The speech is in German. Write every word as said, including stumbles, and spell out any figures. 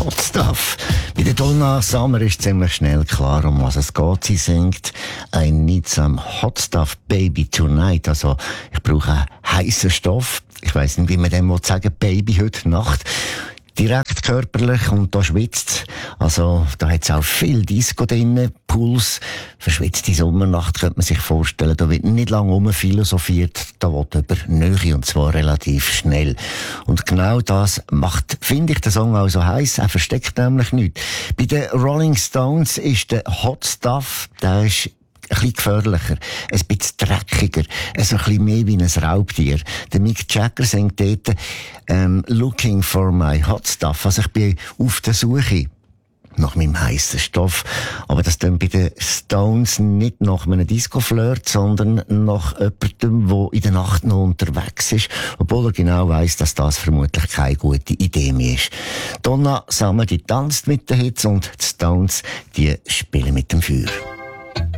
Hot Stuff. Bei der Donna Summer ist ziemlich schnell klar, um was es geht. Sie singt I need some Hot Stuff, Baby, tonight. Also, ich brauche heißen Stoff. Ich weiss nicht, wie man dem sagen will, Baby, heute Nacht. Direkt körperlich und da schwitzt. Also, da hat's auch viel Disco drin, Puls. Verschwitzte Sommernacht könnte man sich vorstellen. Da wird nicht lange rumphilosophiert. Da wird über Nähe und zwar relativ schnell. Und genau das macht, finde ich, den Song auch so heiß. Er versteckt nämlich nichts. Bei den Rolling Stones ist der Hot Stuff, der ist ein bisschen gefährlicher, ein bisschen dreckiger, also ein bisschen mehr wie ein Raubtier. Der Mick Jagger singt dort, ähm, looking for my hot stuff. Also ich bin auf der Suche nach meinem heissen Stoff. Aber das dann bei den Stones nicht nach einem Disco-Flirt, sondern nach jemandem, der in der Nacht noch unterwegs ist, obwohl er genau weiss, dass das vermutlich keine gute Idee mehr ist. Donna Summer, die tanzt mit den Hits und die Stones, die spielen mit dem Feuer.